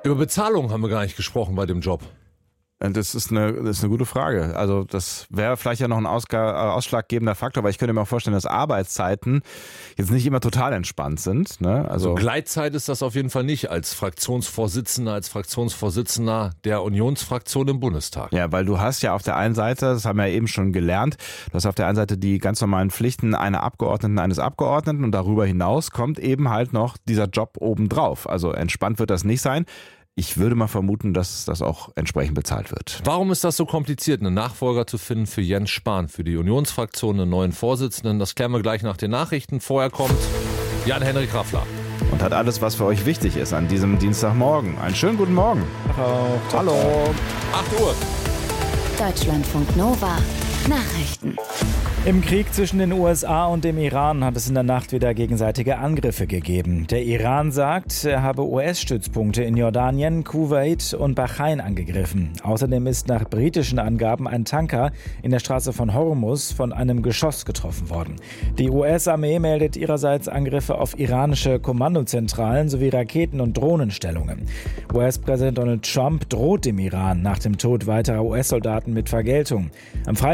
Über Bezahlung haben wir gar nicht gesprochen bei dem Job. Das ist eine gute Frage. Also das wäre vielleicht ja noch ein ausschlaggebender Faktor, weil ich könnte mir auch vorstellen, dass Arbeitszeiten jetzt nicht immer total entspannt sind. Ne? Also Gleitzeit ist das auf jeden Fall nicht als Fraktionsvorsitzender der Unionsfraktion im Bundestag. Ja, weil du hast ja auf der einen Seite, das haben wir ja eben schon gelernt, du hast auf der einen Seite die ganz normalen Pflichten einer Abgeordneten, eines Abgeordneten und darüber hinaus kommt eben halt noch dieser Job obendrauf. Also entspannt wird das nicht sein. Ich würde mal vermuten, dass das auch entsprechend bezahlt wird. Warum ist das so kompliziert, einen Nachfolger zu finden für Jens Spahn, für die Unionsfraktion, einen neuen Vorsitzenden? Das klären wir gleich nach den Nachrichten. Vorher kommt Jan-Henrik Raffler. Und hat alles, was für euch wichtig ist an diesem Dienstagmorgen. Einen schönen guten Morgen. Hallo. 8 Uhr. Deutschlandfunk Nova. Nachrichten. Im Krieg zwischen den USA und dem Iran hat es in der Nacht wieder gegenseitige Angriffe gegeben. Der Iran sagt, er habe US-Stützpunkte in Jordanien, Kuwait und Bahrain angegriffen. Außerdem ist nach britischen Angaben ein Tanker in der Straße von Hormuz von einem Geschoss getroffen worden. Die US-Armee meldet ihrerseits Angriffe auf iranische Kommandozentralen sowie Raketen- und Drohnenstellungen. US-Präsident Donald Trump droht dem Iran nach dem Tod weiterer US-Soldaten mit Vergeltung. Am Freitag